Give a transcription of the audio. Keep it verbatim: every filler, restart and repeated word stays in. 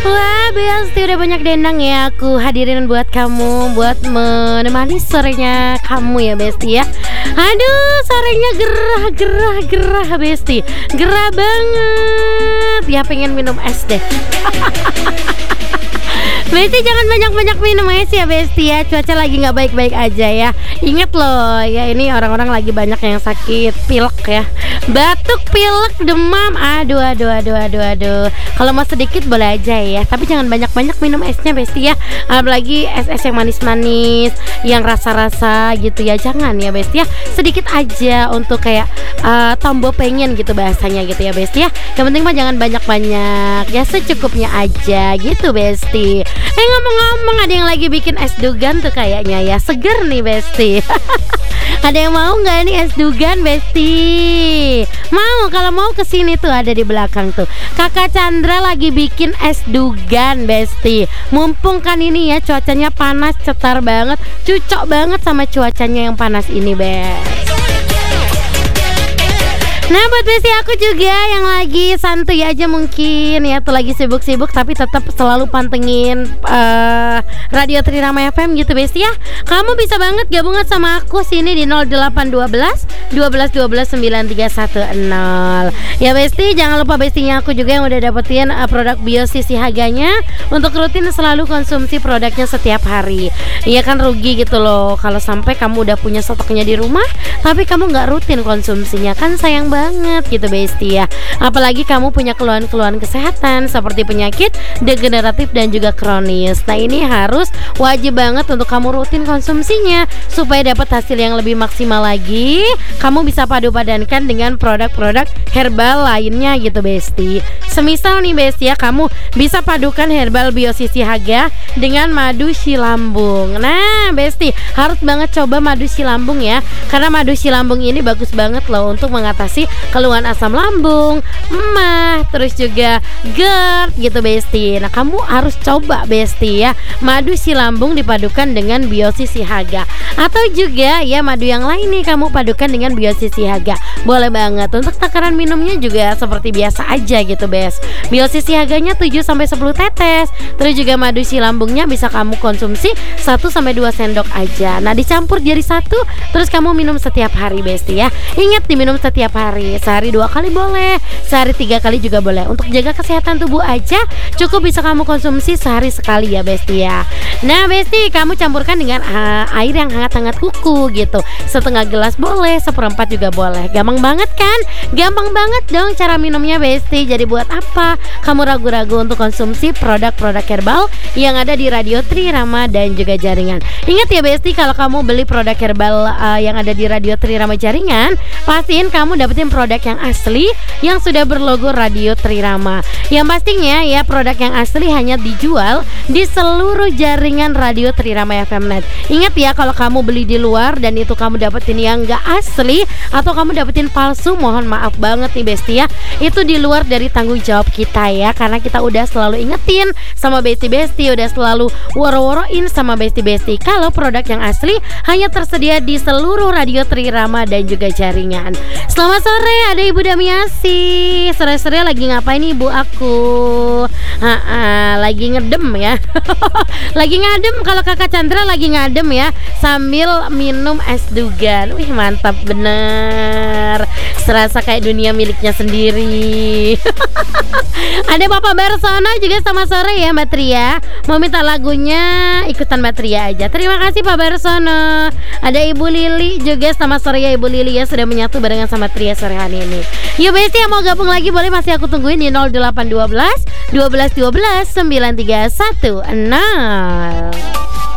Wah, Besti udah banyak dendang ya aku hadirin buat kamu, buat menemani sorenya kamu ya Besti ya. Aduh, sorenya gerah, gerah, gerah Besti, gerah banget. Ya pengen minum es deh. Besti jangan banyak-banyak minum es ya Besti ya. Cuaca lagi gak baik-baik aja ya. Ingat loh ya, ini orang-orang lagi banyak yang sakit pilek ya, batuk, pilek, demam. Aduh, aduh, aduh, aduh, aduh. Kalau mau sedikit boleh aja ya, tapi jangan banyak-banyak minum esnya Besti ya. Apalagi es-es yang manis-manis, yang rasa-rasa gitu ya. Jangan ya Besti ya, sedikit aja untuk kayak uh, tombol pengen gitu bahasanya gitu ya Besti ya. Yang penting mah jangan banyak-banyak, ya secukupnya aja gitu Besti. Eh ngomong-ngomong, ada yang lagi bikin es dugan tuh kayaknya ya, seger nih Besti. Ada yang mau nggak nih es dugan Besti? Mau? Kalau mau kesini tuh ada di belakang tuh. Kakak Chandra lagi bikin es dugan Besti. Mumpung kan ini ya cuacanya panas cetar banget, cocok banget sama cuacanya yang panas ini Bes. Nah buat Besti aku juga yang lagi santuy aja mungkin ya, tuh lagi sibuk-sibuk tapi tetap selalu pantengin uh, Radio Trirama F M gitu Besti ya. Kamu bisa banget gabungan sama aku sini di nol delapan satu dua dua belas dua belas sembilan tiga satu nol. Ya Besti, jangan lupa Bestinya aku juga yang udah dapetin uh, produk Biosisi Haganya untuk rutin selalu konsumsi produknya setiap hari. Iya kan rugi gitu loh kalau sampai kamu udah punya stoknya di rumah tapi kamu nggak rutin konsumsinya, kan sayang banget gitu Besti ya. Apalagi kamu punya keluhan-keluhan kesehatan seperti penyakit degeneratif dan juga kronis. Nah ini harus wajib banget untuk kamu rutin konsumsinya supaya dapat hasil yang lebih maksimal lagi. Kamu bisa padu-padankan dengan produk-produk herbal lainnya gitu Besti. Semisal nih Besti ya, kamu bisa padukan herbal Biosisi Haga dengan madu silambung. Nah Besti harus banget coba madu silambung ya, karena madu silambung ini bagus banget loh untuk mengatasi keluhan asam lambung, emah, terus juga GERD gitu Besti. Nah kamu harus coba Besti ya, madu silambung dipadukan dengan Biosisi Haga. Atau juga ya madu yang lain nih kamu padukan dengan Biosisi Haga, boleh banget. Untuk takaran minumnya juga seperti biasa aja gitu Bes. Biosisi Haganya tujuh sampai sepuluh tetes. Terus juga madu silambungnya bisa kamu konsumsi satu sampai dua sendok aja. Nah dicampur jadi satu, terus kamu minum setiap hari Besti ya. Ingat diminum setiap hari, sehari dua kali boleh, sehari tiga kali juga boleh. Untuk jaga kesehatan tubuh aja cukup bisa kamu konsumsi sehari sekali ya Besti ya. Nah Besti, kamu campurkan dengan uh, air yang hangat-hangat kuku gitu, setengah gelas boleh, seperempat juga boleh. Gampang banget kan? Gampang banget dong cara minumnya Besti. Jadi buat apa kamu ragu-ragu untuk konsumsi produk-produk herbal yang ada di Radio Trirama dan juga jaringan. Ingat ya Besti, kalau kamu beli produk herbal uh, yang ada di Radio Trirama jaringan, pastiin kamu dapetin produk yang asli yang sudah berlogo Radio Trirama. Yang pastinya ya produk yang asli hanya dijual di seluruh jaringan Radio Trirama F M Net. Ingat ya, kalau kamu beli di luar dan itu kamu dapetin yang gak asli atau kamu dapetin palsu, mohon maaf banget nih Besti ya, itu di luar dari tanggung jawab kita ya, karena kita udah selalu ingetin sama Besti-Besti, udah selalu woro-woroin sama Besti-Besti kalau produk yang asli hanya tersedia di seluruh Radio Trirama dan juga jaringan. Selamat sore, ada Ibu Damiasi. Sore-sore lagi ngapain nih Ibu aku? Ha-ha, lagi ngedem ya. Lagi ngadem, kalau Kakak Chandra lagi ngadem ya, sambil minum es dugan. Wih mantap bener, serasa kayak dunia miliknya sendiri. Ada Bapak Barsono juga sama sore ya Mbak Tria, mau minta lagunya, ikutan Mbak Tria aja. Terima kasih Pak Barsono. Ada Ibu Lili juga sama sore ya Ibu Lili ya, sudah menyatu barengan sama Tria sore hari ini. Yuk Besti yang mau gabung lagi boleh, masih aku tungguin di nol delapan satu dua dua belas dua belas sembilan tiga satu nol.